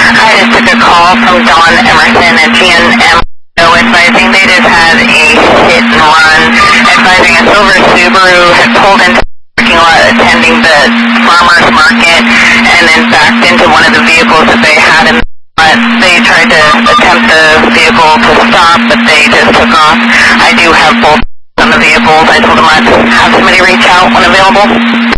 I just took a call from Dawn Emerson at GNM advising they just had a hit and run, advising a silver Subaru had pulled into the parking lot attending the farmer's market and then backed into one of the vehicles that they had in the lot. They tried to attempt the vehicle to stop, but they just took off. I do have both on the vehicles. I told them I'd have somebody reach out when available.